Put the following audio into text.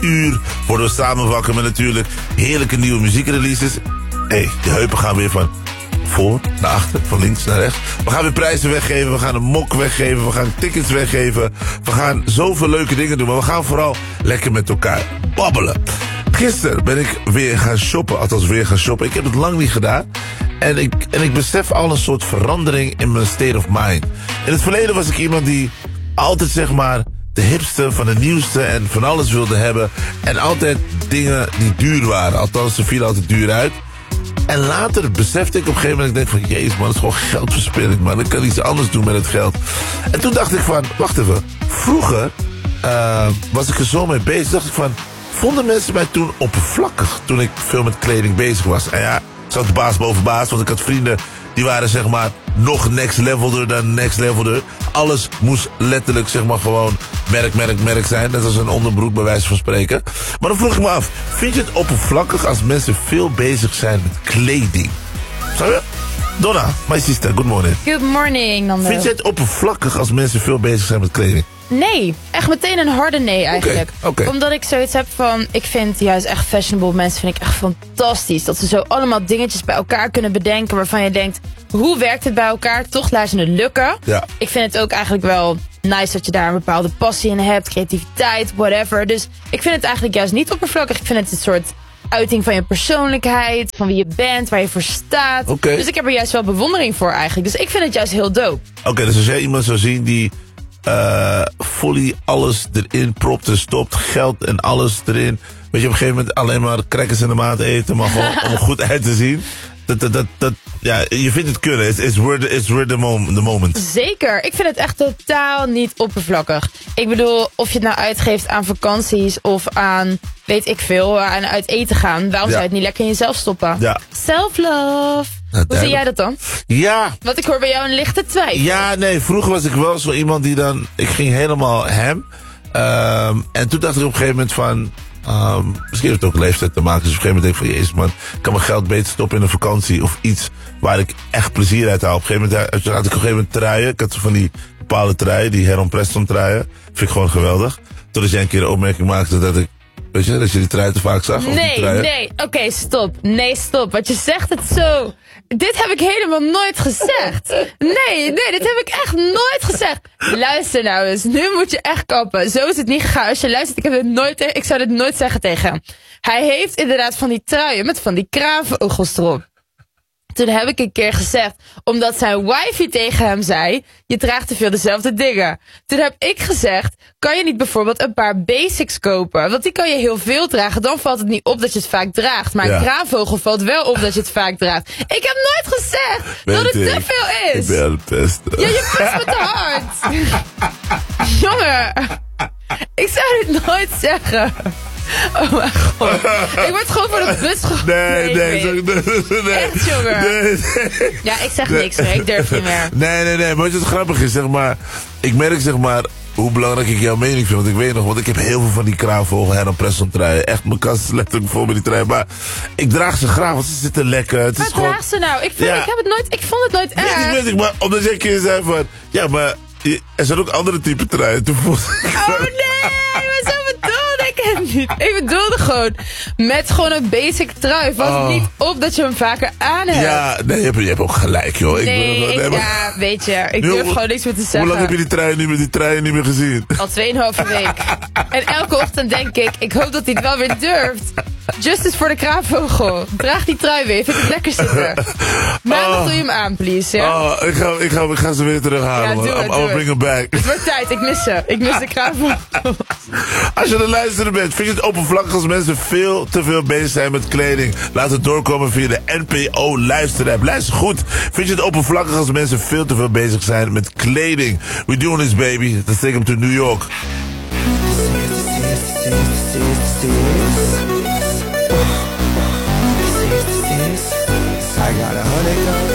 uur worden we samen wakker met natuurlijk heerlijke nieuwe muziekreleases. De heupen gaan weer van voor naar achter, van links naar rechts. We gaan weer prijzen weggeven, we gaan een mok weggeven, we gaan tickets weggeven. We gaan zoveel leuke dingen doen, maar we gaan vooral lekker met elkaar babbelen. Gisteren ben ik weer gaan shoppen, althans weer gaan shoppen. Ik heb het lang niet gedaan. En ik besef al een soort verandering in mijn state of mind. In het verleden was ik iemand die altijd zeg maar de hipste van de nieuwste en van alles wilde hebben. En altijd dingen die duur waren. Althans, ze vielen altijd duur uit. En later besefte ik op een gegeven moment, ik denk van, jezus man, het is gewoon geldverspilling, man. Ik kan iets anders doen met het geld. En toen dacht ik van, wacht even. Vroeger was ik er zo mee bezig. Dacht ik van, vonden mensen mij toen oppervlakkig toen ik veel met kleding bezig was? En ja, zat baas boven baas, want ik had vrienden die waren zeg maar nog next levelder dan next levelder. Alles moest letterlijk zeg maar gewoon merk zijn. Net als een onderbroek bij wijze van spreken. Maar dan vroeg ik me af, vind je het oppervlakkig als mensen veel bezig zijn met kleding? Zou je? Donna, my sister, good morning. Good morning, Nando. Vind je het oppervlakkig als mensen veel bezig zijn met kleding? Nee, echt meteen een harde nee eigenlijk. Okay. Omdat ik zoiets heb van, ik vind juist echt fashionable mensen vind ik echt fantastisch. Dat ze zo allemaal dingetjes bij elkaar kunnen bedenken waarvan je denkt, hoe werkt het bij elkaar? Toch laat ze het lukken. Ja. Ik vind het ook eigenlijk wel nice dat je daar een bepaalde passie in hebt, creativiteit, whatever. Dus ik vind het eigenlijk juist niet oppervlakkig. Ik vind het een soort uiting van je persoonlijkheid, van wie je bent, waar je voor staat. Okay. Dus ik heb er juist wel bewondering voor eigenlijk. Dus ik vind het juist heel dope. Oké, dus als jij iemand zou zien die fully alles erin propt en stopt, geld en alles erin. Weet je, op een gegeven moment alleen maar crackers in de maand eten, maar gewoon om er goed uit te zien. Ja, je vindt het kunnen. It's worth the moment. Zeker. Ik vind het echt totaal niet oppervlakkig. Ik bedoel, of je het nou uitgeeft aan vakanties of aan, weet ik veel, aan uit eten gaan. Waarom zou je het niet lekker in jezelf stoppen? Ja. Self-love. Hoe zie jij dat dan? Ja. Want ik hoor bij jou een lichte twijfel. Ja, nee, vroeger was ik wel zo iemand die dan, ik ging helemaal hem. En toen dacht ik op een gegeven moment van, misschien heeft het ook leeftijd te maken. Dus op een gegeven moment denk ik van, jezus man, ik kan mijn geld beter stoppen in een vakantie of iets waar ik echt plezier uit haal. Op een gegeven moment had ik op een gegeven moment truien. Ik had van die bepaalde truien, die Heron Preston truien. Vind ik gewoon geweldig. Totdat jij een keer een opmerking maakte dat ik, weet je, dat je die trui te vaak zag? Nee. Oké, stop. Nee, stop. Want je zegt het zo. Dit heb ik helemaal nooit gezegd. Nee, dit heb ik echt nooit gezegd. Luister nou eens. Nu moet je echt kappen. Zo is het niet gegaan. Als je luistert, ik zou dit nooit zeggen tegen hem. Hij heeft inderdaad van die truien met van die kraanvogels erop. Toen heb ik een keer gezegd, omdat zijn wifey tegen hem zei, je draagt te veel dezelfde dingen. Toen heb ik gezegd, kan je niet bijvoorbeeld een paar basics kopen? Want die kan je heel veel dragen, dan valt het niet op dat je het vaak draagt. Maar een kraanvogel valt wel op dat je het vaak draagt. Ik heb nooit gezegd dat het te veel is. Ik ben het beste. Ja, je pest me te hard. Jongen, ik zou dit nooit zeggen. Oh mijn god. Ik word gewoon voor de bus gegooid. Nee. Echt, jongen. Nee. Ja, ik zeg niks meer. Ik durf niet meer. Nee. Maar weet je wat grappig is, zeg maar. Ik merk, zeg maar, hoe belangrijk ik jouw mening vind. Want ik weet nog, want ik heb heel veel van die kraanvogel Heron Preston truien. Echt, mijn kast is letterlijk vol met die truien. Maar ik draag ze graag, want ze zitten lekker. Het is gewoon, draag ze nou? Ik vond het nooit erg. Ja, weet ik, maar omdat jij een keer zei van, ja, maar er zijn ook andere type truien. Toen voelde ik oh nee, maar zo bedoelde ik het niet. Ik bedoelde gewoon, met gewoon een basic trui. Valt het niet op dat je hem vaker aan hebt. Ja, nee, je hebt ook gelijk, joh. Ja, weet je, ik durf gewoon niks meer te zeggen. Hoe lang heb je die truien niet meer gezien? Al 2,5 week. En elke ochtend denk ik hoop dat hij het wel weer durft. Justice voor de kraanvogel. Draag die trui weer, vind het lekker zitten. Maandag doe je hem aan, please. Ja? Ik ga ze weer terughalen. Ja, I'll bring them back. Het wordt tijd, ik mis ze. Ik mis de kraanvogel. Als je aan het luisteren bent, vind je het oppervlakkig als mensen veel te veel bezig zijn met kleding? Laat het doorkomen via de NPO luisterapp. Luister goed. Vind je het oppervlakkig als mensen veel te veel bezig zijn met kleding? We doing this, baby. Let's take them to New York. I got $100